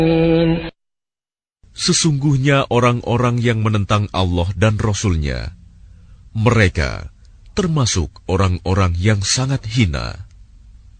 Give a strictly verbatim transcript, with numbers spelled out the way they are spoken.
Sesungguhnya orang-orang yang menentang Allah dan Rasul-Nya, mereka termasuk orang-orang yang sangat hina.